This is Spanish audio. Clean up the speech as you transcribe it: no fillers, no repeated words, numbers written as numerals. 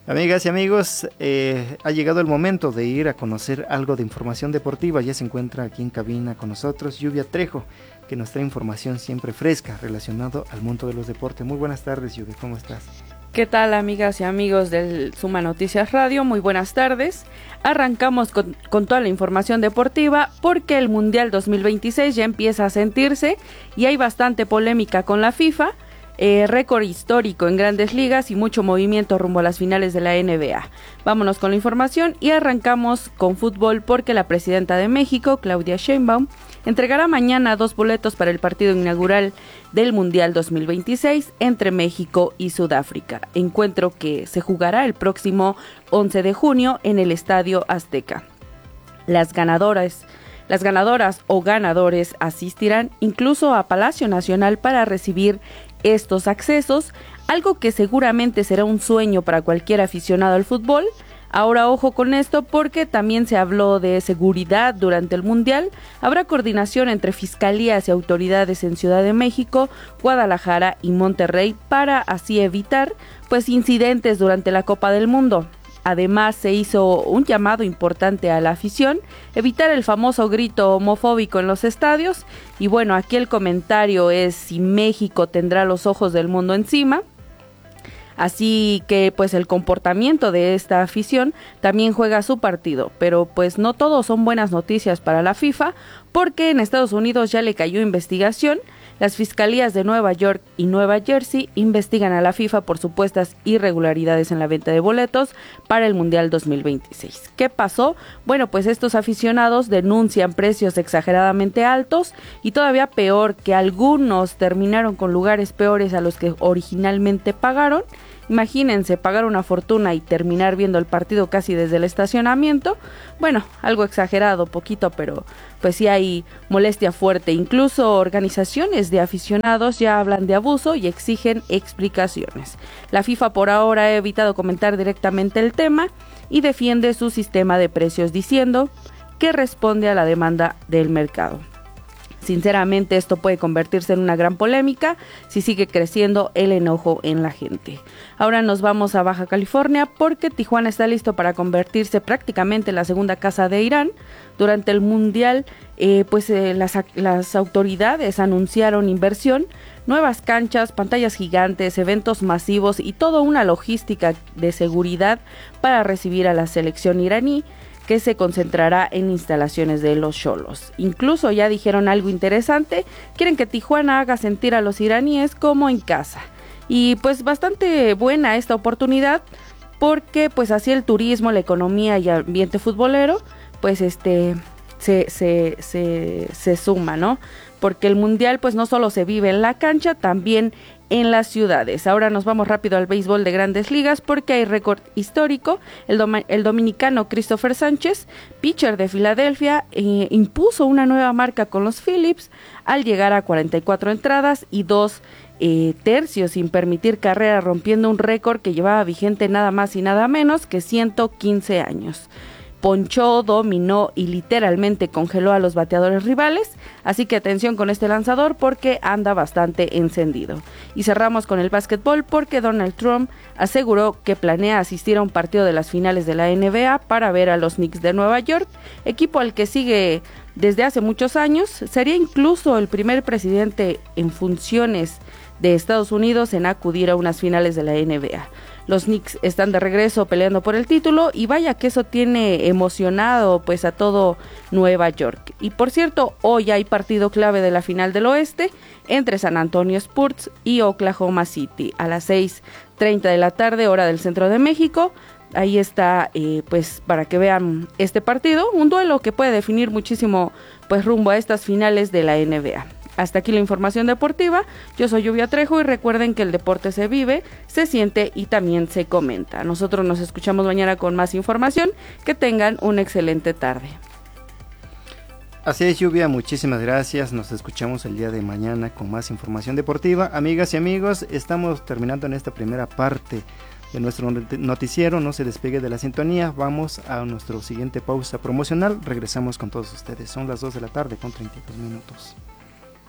Amigas y amigos, ha llegado el momento de ir a conocer algo de información deportiva. Ya se encuentra aquí en cabina con nosotros Lluvia Trejo, que nos trae información siempre fresca relacionado al mundo de los deportes. Muy buenas tardes, Lluvia, ¿cómo estás? ¿Qué tal, amigas y amigos del Suma Noticias Radio? Muy buenas tardes. Arrancamos con toda la información deportiva porque el Mundial 2026 ya empieza a sentirse y hay bastante polémica con la FIFA. Récord histórico en Grandes Ligas y mucho movimiento rumbo a las finales de la NBA. Vámonos con la información y arrancamos con fútbol porque la presidenta de México, Claudia Sheinbaum, entregará mañana 2 boletos para el partido inaugural del Mundial 2026 entre México y Sudáfrica, encuentro que se jugará el próximo 11 de junio en el Estadio Azteca. Las ganadoras o ganadores asistirán incluso a Palacio Nacional para recibir estos accesos, algo que seguramente será un sueño para cualquier aficionado al fútbol. Ahora ojo con esto porque también se habló de seguridad durante el Mundial. Habrá coordinación entre fiscalías y autoridades en Ciudad de México, Guadalajara y Monterrey para así evitar incidentes durante la Copa del Mundo. Además, se hizo un llamado importante a la afición, evitar el famoso grito homofóbico en los estadios. Y bueno, aquí el comentario es si México tendrá los ojos del mundo encima. Así que el comportamiento de esta afición también juega su partido, pero no todo son buenas noticias para la FIFA, porque en Estados Unidos ya le cayó investigación. Las fiscalías de Nueva York y Nueva Jersey investigan a la FIFA por supuestas irregularidades en la venta de boletos para el Mundial 2026. ¿Qué pasó? Bueno, estos aficionados denuncian precios exageradamente altos y todavía peor, que algunos terminaron con lugares peores a los que originalmente pagaron. Imagínense, pagar una fortuna y terminar viendo el partido casi desde el estacionamiento. Bueno, algo exagerado, poquito, pero sí hay molestia fuerte. Incluso organizaciones de aficionados ya hablan de abuso y exigen explicaciones. La FIFA por ahora ha evitado comentar directamente el tema y defiende su sistema de precios diciendo que responde a la demanda del mercado. Sinceramente, esto puede convertirse en una gran polémica si sigue creciendo el enojo en la gente. Ahora nos vamos a Baja California porque Tijuana está listo para convertirse prácticamente en la segunda casa de Irán. Durante el Mundial, las autoridades anunciaron inversión, nuevas canchas, pantallas gigantes, eventos masivos y toda una logística de seguridad para recibir a la selección iraní, que se concentrará en instalaciones de los Xolos. Incluso ya dijeron algo interesante, quieren que Tijuana haga sentir a los iraníes como en casa. Y bastante buena esta oportunidad, porque así el turismo, la economía y el ambiente futbolero, se suma, ¿no? Porque el Mundial no solo se vive en la cancha, también en las ciudades. Ahora nos vamos rápido al béisbol de Grandes Ligas porque hay récord histórico. El dominicano Christopher Sánchez, pitcher de Filadelfia, impuso una nueva marca con los Phillies al llegar a 44 entradas y 2 tercios sin permitir carrera, rompiendo un récord que llevaba vigente nada más y nada menos que 115 años. Ponchó, dominó y literalmente congeló a los bateadores rivales, así que atención con este lanzador porque anda bastante encendido. Y cerramos con el básquetbol porque Donald Trump aseguró que planea asistir a un partido de las finales de la NBA para ver a los Knicks de Nueva York, equipo al que sigue desde hace muchos años. Sería incluso el primer presidente en funciones de Estados Unidos en acudir a unas finales de la NBA. Los Knicks están de regreso peleando por el título y vaya que eso tiene emocionado a todo Nueva York. Y por cierto, hoy hay partido clave de la final del oeste entre San Antonio Spurs y Oklahoma City a las 6:30 de la tarde, hora del centro de México. Ahí está, para que vean este partido, un duelo que puede definir muchísimo rumbo a estas finales de la NBA. Hasta aquí la información deportiva. Yo soy Lluvia Trejo y recuerden que el deporte se vive, se siente y también se comenta. Nosotros nos escuchamos mañana con más información. Que tengan una excelente tarde. Así es, Lluvia, muchísimas gracias. Nos escuchamos el día de mañana con más información deportiva. Amigas y amigos, estamos terminando en esta primera parte de nuestro noticiero. No se despegue de la sintonía. Vamos a nuestra siguiente pausa promocional. Regresamos con todos ustedes. Son las 2 de la tarde con 32 minutos.